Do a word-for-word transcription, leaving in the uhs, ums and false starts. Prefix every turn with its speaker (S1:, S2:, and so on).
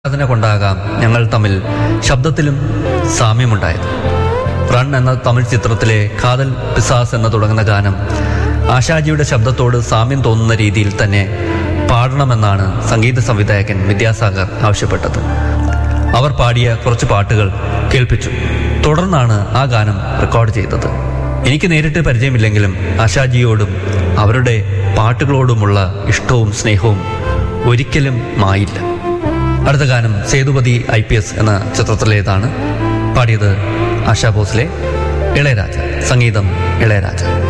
S1: അതിനെ കൊണ്ടാകാം ഞങ്ങൾ തമ്മിൽ ശബ്ദത്തിലും സാമ്യമുണ്ടായത്. റൺ എന്ന തമിഴ് ചിത്രത്തിലെ കാതൽ പിസാസ് എന്ന് തുടങ്ങുന്ന ഗാനം ആശാജിയുടെ ശബ്ദത്തോട് സാമ്യം തോന്നുന്ന രീതിയിൽ തന്നെ പാടണമെന്നാണ് സംഗീത സംവിധായകൻ വിദ്യാസാഗർ ആവശ്യപ്പെട്ടത്. അവർ പാടിയ കുറച്ച് പാട്ടുകൾ കേൾപ്പിച്ചു. തുടർന്നാണ് ആ ഗാനം റെക്കോർഡ് ചെയ്തത്. എനിക്ക് നേരിട്ട് പരിചയമില്ലെങ്കിലും ആശാജിയോടും അവരുടെ പാട്ടുകളോടുമുള്ള ഇഷ്ടവും സ്നേഹവും ഒരിക്കലും മായില്ല. അടുത്ത ഗാനം സേതുപതി ഐ പി എസ് എന്ന ചിത്രത്തിലേതാണ്. പാടിയത് ആശാ ഭോസ്ലെ, ഇളയരാജ, സംഗീതം ഇളയരാജ.